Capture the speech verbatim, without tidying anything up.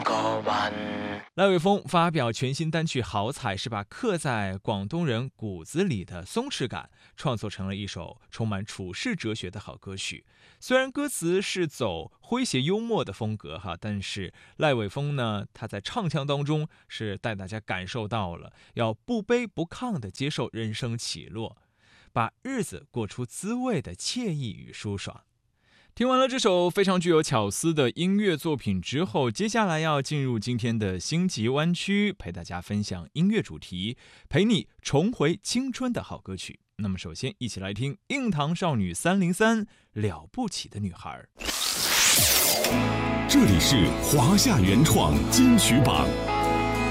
赖伟峰发表全新单曲《好彩》，是把刻在广东人骨子里的松弛感创作成了一首充满处世哲学的好歌曲。虽然歌词是走诙谐幽默的风格哈，但是赖伟峰呢，他在唱腔当中是带大家感受到了要不卑不亢地接受人生起落，把日子过出滋味的惬意与舒爽。听完了这首非常具有巧思的音乐作品之后，接下来要进入今天的星级湾区，陪大家分享音乐主题，陪你重回青春的好歌曲。那么首先一起来听硬糖少女三零三了不起的女孩。 这里是华夏原创金曲榜，